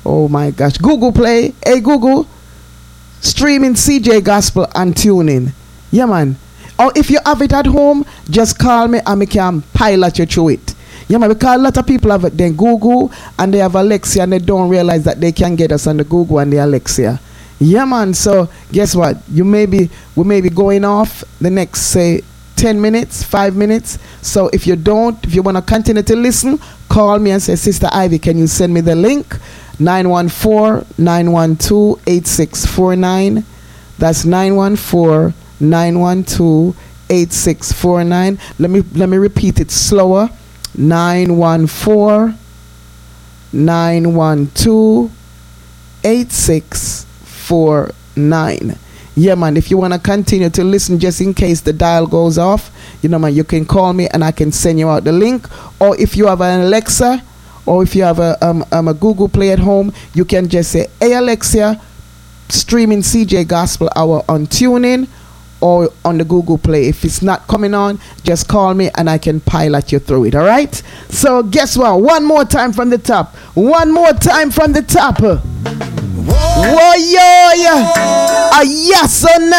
Oh my gosh. Google Play. Hey Google. Streaming CJ Gospel and tuning. Yeah, man. Or if you have it at home, just call me and I can pilot you through it. Yeah, man, because a lot of people have it then Google and they have Alexa and they don't realize that they can get us on the Google and the Alexa. Yeah, man. So guess what? We may be going off the next, say, 10 minutes, 5 minutes. So if you want to continue to listen, call me and say, Sister Ivy, can you send me the link? 914-912-8649. That's 914-912-8649. Let me repeat it slower. 914-912-8649. Yeah, man, if you want to continue to listen just in case the dial goes off, man, you can call me and I can send you out the link. Or if you have an Alexa or if you have a Google Play at home, you can just say, hey Alexa, streaming CJ Gospel Hour on TuneIn or on the Google Play. If it's not coming on, just call me and I can pilot you through it, all right? So guess what? One more time from the top. One more time from the top. Whoa, yo, yeah. Yes, so now.